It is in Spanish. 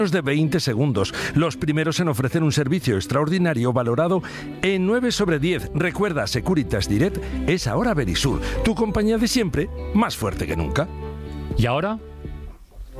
de 20 segundos. Los primeros en ofrecer un servicio extraordinario valorado en 9 sobre 10. Recuerda, Securitas Direct es ahora Verisur, tu compañía de siempre, más fuerte que nunca. Y ahora,